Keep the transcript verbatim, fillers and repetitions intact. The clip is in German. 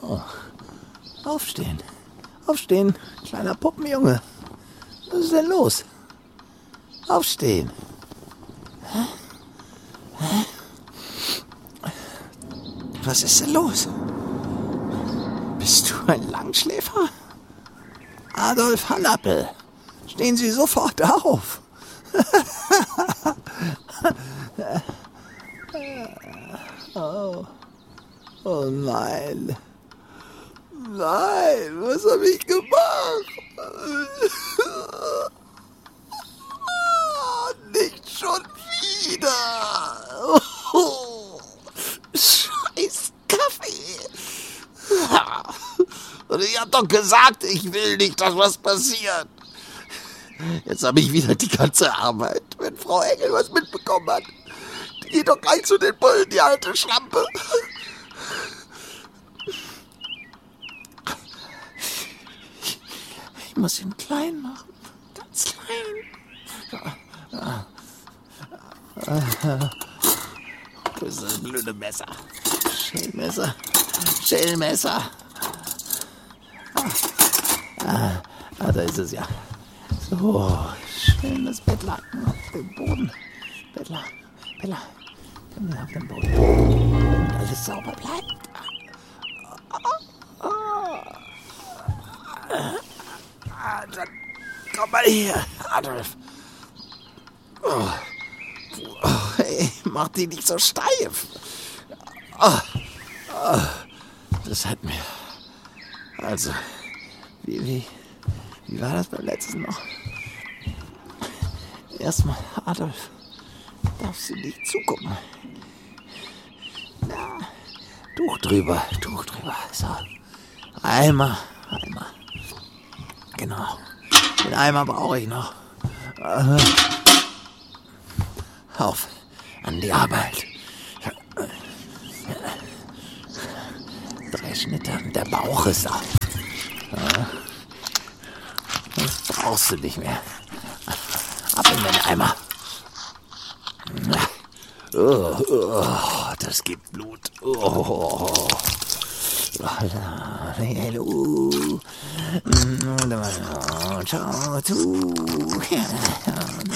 Aufstehen. Aufstehen, kleiner Puppenjunge. Was ist denn los? Aufstehen. Hä? Hä? Was ist denn los? Bist du ein Langschläfer? Adolf Hannappel, stehen Sie sofort auf. oh. oh nein. Nein, was habe ich gemacht? Nicht schon wieder. Oh. Scheiß Kaffee. Und ich hab doch gesagt, ich will nicht, dass was passiert. Jetzt habe ich wieder die ganze Arbeit. Wenn Frau Engel was mitbekommen hat, die geht doch gleich zu den Bullen, die alte Schlampe. Ich muss ihn klein machen. Ganz klein. Wo ist das blöde Messer? Schälmesser. Schälmesser. Ah, ah, da ist es ja. So, schönes Bettlaken auf dem Boden. Bettlaken, Bettlaken, Bettlaken auf dem Boden. Und alles sauber bleibt. Ah, dann komm mal hier, Adolf. Oh. Oh, hey, mach die nicht so steif. Oh. Oh. Das hat mir... Also, wie, wie, wie war das beim letzten noch? Erstmal, Adolf, darfst du nicht zugucken. Na, Tuch drüber, Tuch drüber. So, Eimer, Eimer. Genau, den Eimer brauche ich noch. Äh, auf, an die Arbeit. Drei Schnitte und der Bauch ist auf. Ja. Das brauchst du nicht mehr. Ab in den Eimer. Oh, oh, das gibt Blut. Oh. Ciao, tu.